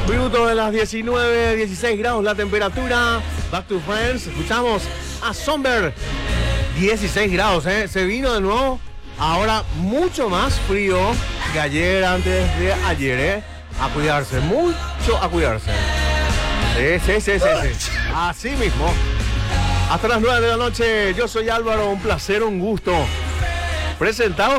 Minuto de las 19, 16 grados la temperatura. Back to Friends. Escuchamos a Somber. 16 grados, se vino de nuevo. Ahora mucho más frío que ayer, antes de ayer, A cuidarse, mucho a cuidarse. Sí. Así mismo. Hasta las 9 de la noche. Yo soy Álvaro. Un placer, un gusto. Presentado